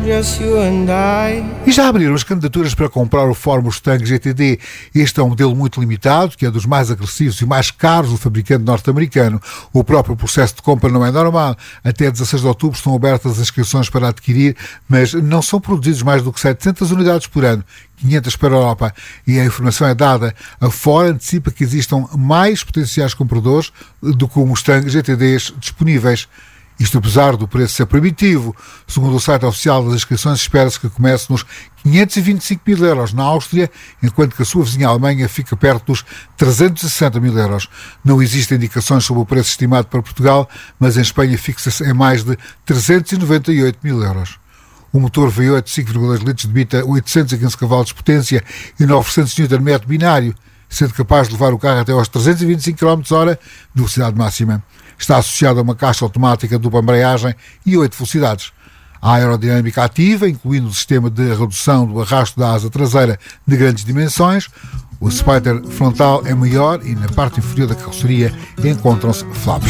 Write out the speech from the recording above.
just you and I. E já abriram as candidaturas para comprar o Ford Mustang GTD. Este é um modelo muito limitado, que é dos mais agressivos e mais caros do fabricante norte-americano. O próprio processo de compra não é normal. Até 16 de outubro estão abertas as inscrições para adquirir, mas não são produzidos mais do que 700 unidades por ano, 500 para a Europa. E a informação é dada. A Ford antecipa que existam mais potenciais compradores do que o Mustang GTDs disponíveis. Isto apesar do preço ser proibitivo. Segundo o site oficial das inscrições, espera-se que comece nos 525 mil euros na Áustria, enquanto que a sua vizinha Alemanha fica perto dos 360 mil euros. Não existem indicações sobre o preço estimado para Portugal, mas em Espanha fixa-se em mais de 398 mil euros. O motor V8 de 5,2 litros debita 815 cavalos de potência e 900 Nm binário, sendo capaz de levar o carro até aos 325 km/h, velocidade máxima. Está associado a uma caixa automática de dupla embreagem e 8 velocidades. A aerodinâmica ativa, incluindo o sistema de redução do arrasto da asa traseira de grandes dimensões. O spoiler frontal é maior e na parte inferior da carroceria encontram-se flaps.